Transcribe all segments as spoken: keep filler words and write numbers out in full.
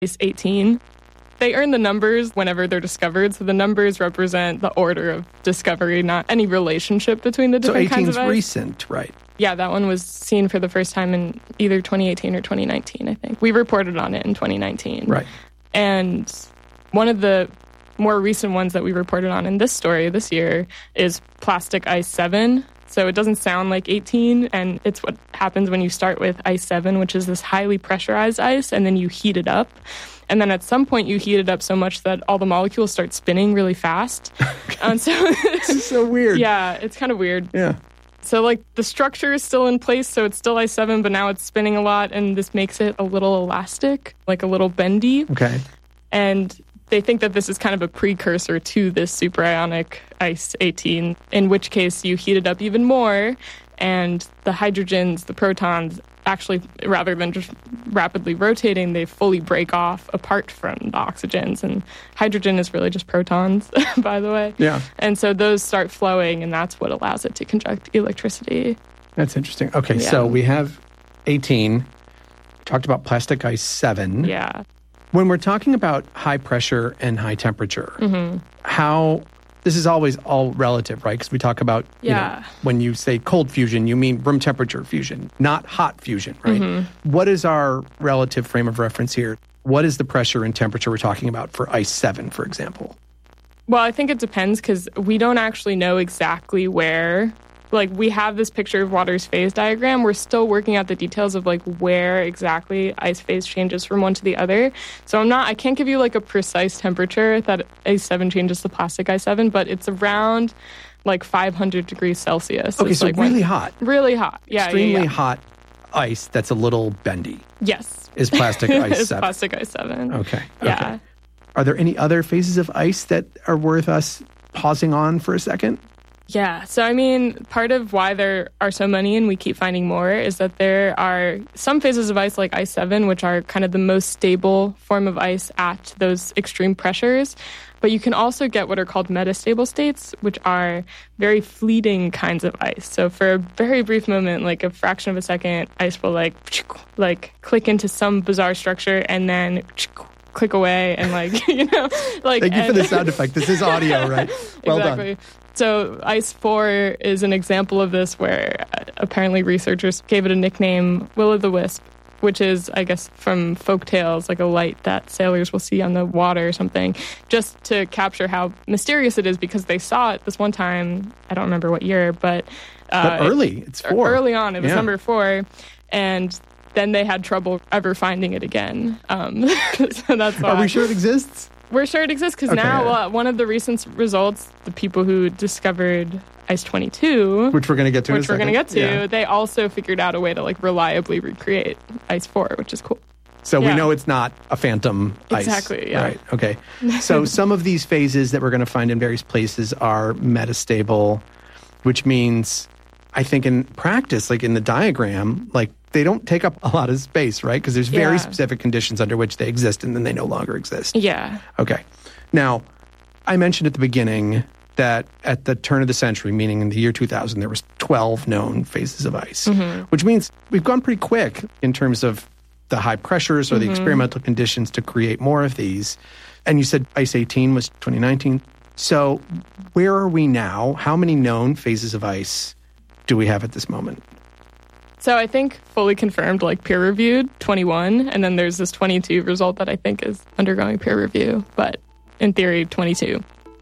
ice eighteen. They earn the numbers whenever they're discovered, so the numbers represent the order of discovery, not any relationship between the different kinds of ice. So eighteen's recent, right? Yeah, that one was seen for the first time in either twenty eighteen or twenty nineteen, I think. We reported on it in twenty nineteen. Right. And one of the more recent ones that we reported on in this story this year is plastic ice seven. So it doesn't sound like eighteen, and it's what happens when you start with ice seven, which is this highly pressurized ice, and then you heat it up. And then at some point you heat it up so much that all the molecules start spinning really fast. um, so This is so weird. Yeah, it's kind of weird. Yeah. So, like, the structure is still in place, so it's still ice seven, but now it's spinning a lot, and this makes it a little elastic, like a little bendy. Okay. And they think that this is kind of a precursor to this superionic ice eighteen, in which case you heat it up even more, and the hydrogens, the protons, actually, rather than just rapidly rotating, they fully break off apart from the oxygens. And hydrogen is really just protons, by the way. Yeah. And so those start flowing, and that's what allows it to conduct electricity. That's interesting. Okay, Yeah. so we have eighteen, talked about plastic ice seven. Yeah. When we're talking about high pressure and high temperature, Mm-hmm. how, this is always all relative, right? Because we talk about, you Yeah. know, when you say cold fusion, you mean room temperature fusion, not hot fusion, right? Mm-hmm. What is our relative frame of reference here? What is the pressure and temperature we're talking about for ice seven, for example? Well, I think it depends because we don't actually know exactly where. Like, we have this picture of water's phase diagram. We're still working out the details of, like, where exactly ice phase changes from one to the other. So I'm not, I can't give you, like, a precise temperature that ice seven changes to plastic ice seven, but it's around, like, five hundred degrees Celsius. Okay, It's, so like, really when- hot. Really hot. Yeah, Extremely yeah, yeah. hot ice that's a little bendy Yes. is plastic ice It's seven. plastic ice seven. Okay. Yeah. Okay. Are there any other phases of ice that are worth us pausing on for a second? Yeah. So, I mean, part of why there are so many and we keep finding more is that there are some phases of ice like ice seven, which are kind of the most stable form of ice at those extreme pressures. But you can also get what are called metastable states, which are very fleeting kinds of ice. So for a very brief moment, like a fraction of a second, ice will like, like click into some bizarre structure and then click away and like, you know, like. Thank you and, for the sound effect. This is audio, right? Well exactly. done. So ice four is an example of this where uh, apparently researchers gave it a nickname, Will-o'-the-Wisp, which is, I guess, from folk tales, like a light that sailors will see on the water or something, just to capture how mysterious it is because they saw it this one time. I don't remember what year, but... Uh, But early. It's four. Early on. It was Yeah. number four. And then they had trouble ever finding it again. Um, so that's why. Are we sure it exists? We're sure it exists because Okay. now uh, one of the recent results, the people who discovered ice twenty-two, Which we're going to get to in a which we're going to second. get to, Yeah. they also figured out a way to like reliably recreate ice four, which is cool. So we Yeah. know it's not a phantom ice. Exactly, yeah. Right, okay. So some of these phases that we're going to find in various places are metastable, which means, I think in practice, like in the diagram, like they don't take up a lot of space, right? Because there's very Yeah. specific conditions under which they exist and then they no longer exist. Yeah. Okay. Now, I mentioned at the beginning that at the turn of the century, meaning in the year two thousand, there was twelve known phases of ice, Mm-hmm. which means we've gone pretty quick in terms of the high pressures or the Mm-hmm. experimental conditions to create more of these. And you said ice eighteen was twenty nineteen. So where are we now? How many known phases of ice do we have at this moment? So I think fully confirmed, like peer-reviewed, twenty-one, and then there's this twenty-two result that I think is undergoing peer review, but in theory, twenty-two.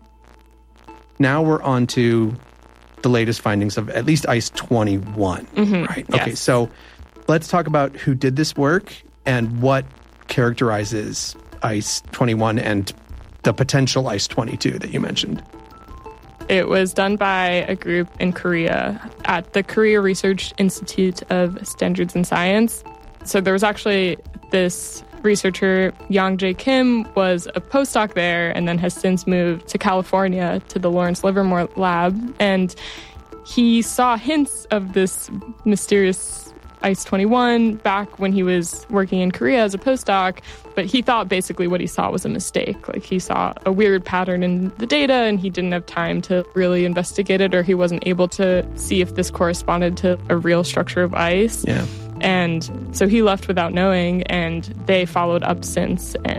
Now we're on to the latest findings of at least ice twenty-one, Mm-hmm. right? Okay, Yes. so let's talk about who did this work and what characterizes ice twenty-one and the potential ice twenty-two that you mentioned. It was done by a group in Korea at the Korea Research Institute of Standards and Science. So there was actually this researcher, Yang Jae Kim, was a postdoc there and then has since moved to California to the Lawrence Livermore lab. And he saw hints of this mysterious ice twenty-one back when he was working in Korea as a postdoc, but he thought basically what he saw was a mistake. Like he saw a weird pattern in the data and he didn't have time to really investigate it, or he wasn't able to see if this corresponded to a real structure of ice. Yeah. And so he left without knowing, and they followed up since.